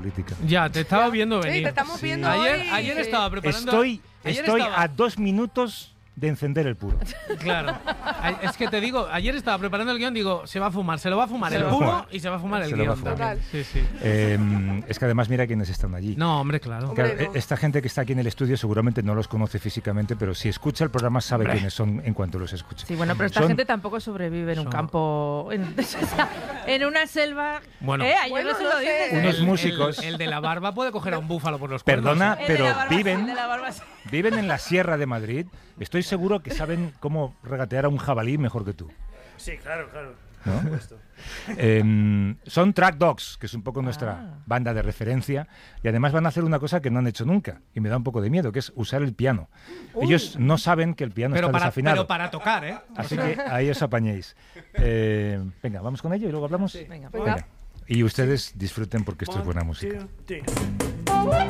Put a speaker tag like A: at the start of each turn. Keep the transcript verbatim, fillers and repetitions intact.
A: política.
B: Ya, te estaba viendo venir.
C: Sí, te estamos viendo
B: Sí. Ayer,
C: hoy.
B: ayer
C: Sí.
B: estaba preparando...
A: Estoy,
B: ayer
A: estoy
B: estaba-
A: a dos minutos de encender el puro.
B: Claro. Es que te digo, ayer estaba preparando el guión, digo, se va a fumar, se lo va a fumar
A: Se
B: el
A: lo va a
B: puro
A: fumar.
B: y se va a fumar el
A: Se lo va a
B: guión
A: fumar.
B: también. Sí, sí.
A: Eh, es que además mira quiénes están allí.
B: No, hombre, claro.
A: Claro,
C: Hombre, no.
A: esta gente que está aquí en el estudio seguramente no los conoce físicamente, pero si escucha el programa sabe
B: Hombre.
A: quiénes son en cuanto los escucha.
D: Sí, bueno, pero esta
A: Son-
D: gente tampoco sobrevive en un
B: son-
D: campo, en, en una selva.
B: Bueno.
D: ¿Eh? Ayer
C: Bueno,
D: no se
C: no
D: lo
C: sé.
D: dices.
A: Unos
B: El-
A: músicos.
B: El, el de la barba puede coger a un búfalo por los cuernos.
A: Perdona,
D: El de
A: pero
D: la barba sí,
A: viven,
D: el de la barba sí.
A: viven en la Sierra de Madrid. Estoy seguro que saben cómo regatear a un jabalí mejor que tú.
E: Sí, claro, claro.
A: ¿No?
E: Por supuesto.
A: Eh, son Track Dogs, que es un poco nuestra
D: Ah.
A: banda de referencia, y además van a hacer una cosa que no han hecho nunca, y me da un poco de miedo, que es usar el piano. Ellos no saben que el piano
B: Pero
A: está
B: para,
A: desafinado.
B: pero para tocar, ¿eh?
A: Así que ahí os apañéis. Eh, venga, vamos con ello y luego hablamos.
D: Venga,
C: Venga.
A: Venga. Y ustedes disfruten porque esto es buena música.
E: Two, three.